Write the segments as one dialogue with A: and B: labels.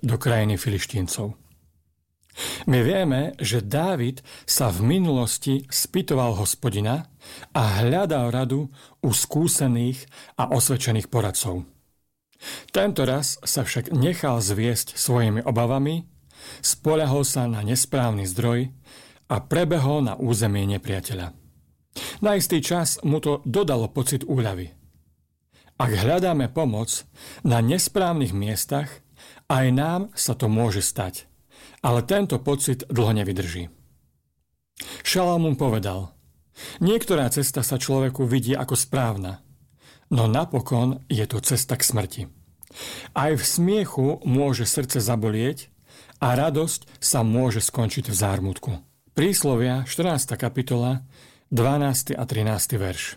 A: do krajiny Filištíncov. My vieme, že Dávid sa v minulosti spýtoval Hospodina a hľadal radu u skúsených a osvedčených poradcov. Tento raz sa však nechal zviesť svojimi obavami, spoľahol sa na nesprávny zdroj a prebehol na územie nepriateľa. Na istý čas mu to dodalo pocit úľavy. Ak hľadáme pomoc na nesprávnych miestach, aj nám sa to môže stať. Ale tento pocit dlho nevydrží. Šalamún povedal: niektorá cesta sa človeku vidí ako správna, no napokon je to cesta k smrti. Aj v smiechu môže srdce zabolieť a radosť sa môže skončiť v zármutku. Príslovia, 14. kapitola, 12. a 13. verš.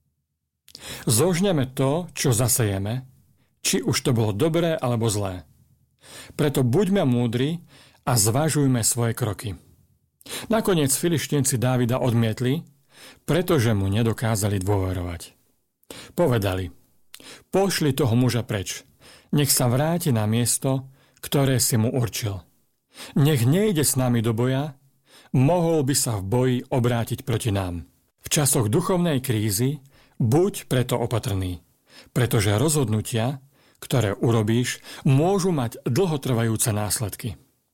A: Zožneme to, čo zasejeme, či už to bolo dobré alebo zlé. Preto buďme múdri a zvažujme svoje kroky. Nakoniec Filištínci Dávida odmietli, pretože mu nedokázali dôverovať. Povedali: pošli toho muža preč, nech sa vráti na miesto, ktoré si mu určil. Nech nejde s nami do boja, mohol by sa v boji obrátiť proti nám. V časoch duchovnej krízy buď preto opatrný, pretože rozhodnutia, ktoré urobíš, môžu mať dlhotrvajúce následky.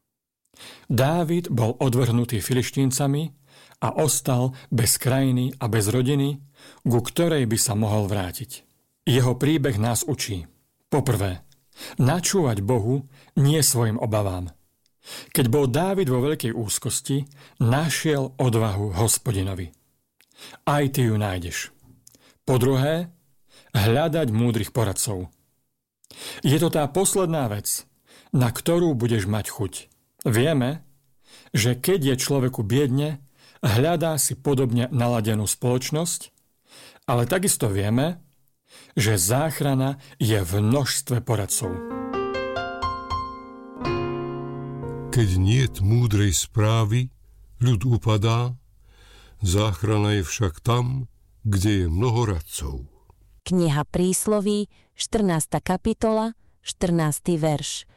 A: Dávid bol odvrhnutý Filištíncami a ostal bez krajiny a bez rodiny, ku ktorej by sa mohol vrátiť. Jeho príbeh nás učí: poprvé, načúvať Bohu, nie svojim obavám. Keď bol Dávid vo veľkej úzkosti, našiel odvahu Hospodinovi. Aj ty ju nájdeš. Po druhé, hľadať múdrych poradcov. Je to tá posledná vec, na ktorú budeš mať chuť. Vieme, že keď je človeku biedne, hľadá si podobne naladenú spoločnosť, ale takisto vieme, že záchrana je v množstve poradcov.
B: Keď niet múdrej správy, ľud upadá, záchrana je však tam, kde je mnoho radcov.
C: Kniha Prísloví, 14. kapitola, 14. verš.